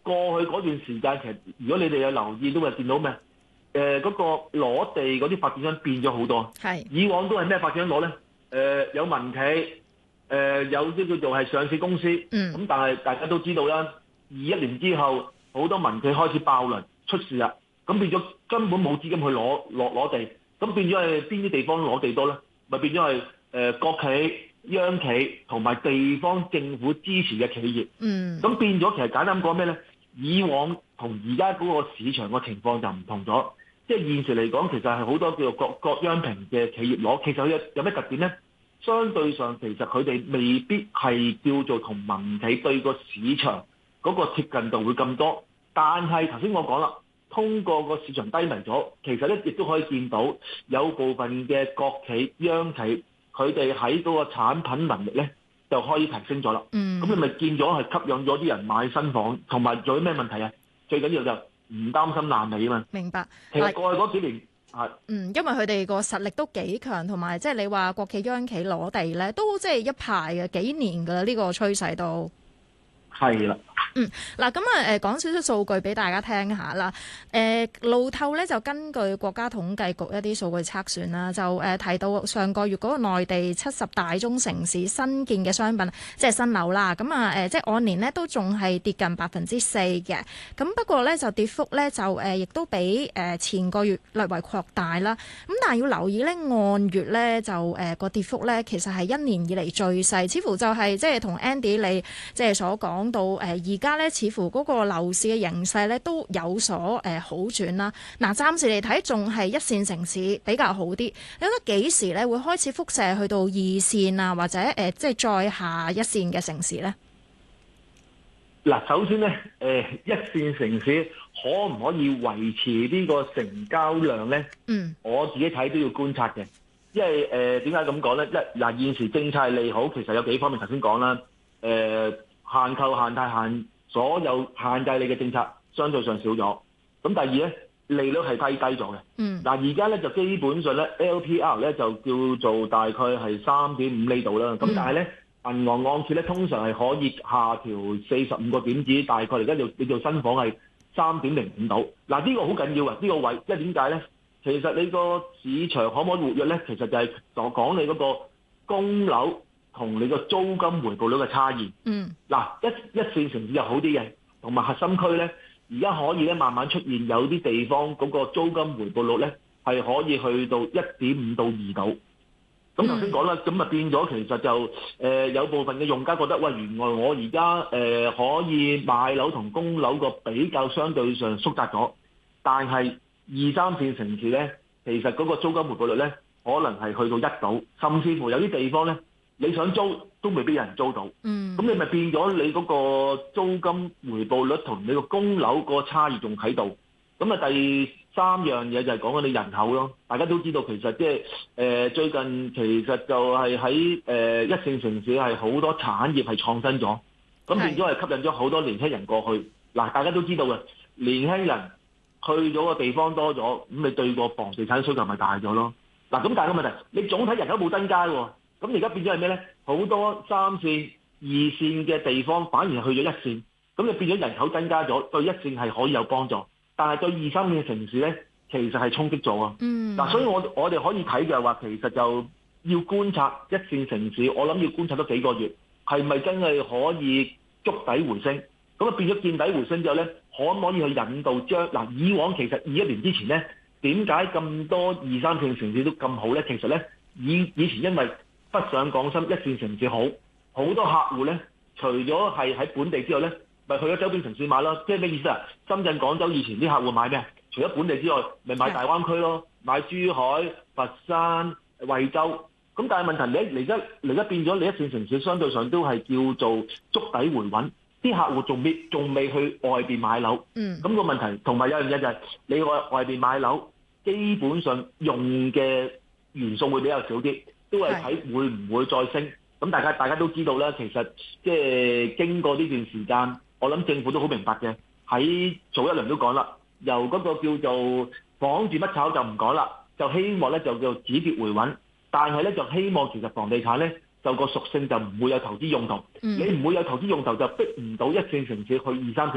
過去嗰段時間，其實如果你哋有留意，都會見到咩？嗰個攞地嗰啲發展商變咗好多。 係以往都係咩發展商攞咧？有民企，有啲叫做係上市公司。咁但係大家都知道啦，21年之後，好多民企開始爆雷出事啦。咁變咗根本冇資金去攞地，咁變咗係邊啲地方攞地多咧？咪變咗係國企、央企同埋地方政府支持嘅企業。咁變咗其實簡單講咩咧？以往同而家嗰個市場個情況就唔同咗。即係現時嚟講，其實係好多叫做國央平嘅企業攞，其實佢有咩特點咧？相對上其實佢哋未必係叫做同民企對個市場嗰個貼近度會咁多。但係頭先我講啦，通過個市場低迷咗，其實咧亦都可以見到有部分嘅國企、央企，佢哋喺嗰個產品能力咧就可以提升咗啦。咁你咪見咗係吸引咗啲人買新房，同埋仲有咩問題啊？最緊要就唔擔心爛尾啊嘛。 明白。 其實過去嗰幾年因為佢哋個實力都幾強，同埋即係你話國企央企攞地咧，都即係一排嘅幾年㗎啦，呢個趨勢都係啦。 嗱咁講少少數據俾大家聽下啦。路透咧就根據國家統計局一啲數據測算啦，就提到上個月嗰個內地70大中城市新建嘅商品，即係新樓啦。咁即係按年咧都仲係跌近4%嘅。咁不過咧就跌幅咧就亦都比前個月略為擴大啦。咁但係要留意咧，按月咧就個跌幅咧其實係1年以嚟最細，似乎就係即係同 Andy 你即係所講到而家咧似乎嗰個樓市嘅形勢咧都有所好轉啦。嗱，暫時嚟睇仲係一線城市比較好啲。你覺得幾時咧會開始輻射去到二線啊，或者即係再下一線嘅城市咧？ 嗱，首先咧一線城市可唔可以維持呢個成交量咧？我自己睇都要觀察嘅，因為點解咁講咧？現時政策利好，其實有幾方面頭先講啦。限購、限貸、所有限制你嘅政策相對上少咗。咁第二咧，利率係低咗嘅。而家咧就基本上咧 LPR 咧就叫做大概係3.5厘度啦。咁但係咧銀行按揭咧通常係可以下調45個點子，大概而家你做新房係3.05度。呢個好緊要啊！呢個位，因為點解咧？其實你個市場可唔可以活躍咧？其實就係講你嗰個供樓同你個租金回報率嘅差異。一線城市就好啲嘅，同埋核心區咧，而家可以咧慢慢出現有啲地方嗰個租金回報率咧係可以去到1.5到2度。咁頭先講啦，咁啊變咗其實就有部分嘅用家覺得，喂，原來我而家可以買樓同供樓個比較相對上縮窄咗，但係2、3線城市咧，其實嗰個租金回報率咧可能係去到1度，甚至乎有啲地方咧，你想租都未必有人租到。咁你咪變咗你嗰個租金回報率同你個供樓個差異仲喺度。咁啊第3樣嘢就係講緊你人口咯。大家都知道其實即係最近其實就係喺一線城市係好多產業係創新咗，咁變咗係吸引咗好多年輕人過去。大家都知道嘅，年輕人去咗個地方多咗，咁你對個房地產需求咪大咗咯。咁但係個問題，你總體人口冇增加喎。咁而家變咗係咩咧？好多3線、2線嘅地方反而係去咗1線，咁你變咗人口增加咗，對1線係可以有幫助，但係對2、3線嘅城市咧，其實係衝擊咗啊。所以我哋可以睇嘅話，其實就要觀察一線城市，我諗要觀察多幾個月，係咪真係可以築底回升？咁啊變咗見底回升之後咧，可唔可以去引導以往其實21年之前咧，點解咁多2、3線城市都咁好咧？其實咧，以前因為北上廣深一線城市好多客戶咧，除咗係喺本地之外咧，咪去咗周邊城市買咯。即係咩意思啊？深圳、廣州以前啲客戶買咩？除咗本地之外，咪買大灣區咯，買珠海、佛山、惠州。咁但係問題你而家變咗，你一線城市相對上都係叫做築底回穩，啲客戶仲未去外邊買樓。咁個問題同埋有樣嘢就係你外邊買樓，基本上用嘅元素會比較少啲。都係睇會唔會再升，咁大家都知道啦。其實即係經過呢段時間，我諗政府都好明白嘅。喺早一輪都講啦，由嗰個叫做房住不炒就唔講啦，就希望咧就叫止跌回穩。但係咧就希望其實房地產咧就個屬性就唔會有投資用途，你唔會有投資用途就逼唔到一線城市去2、3線。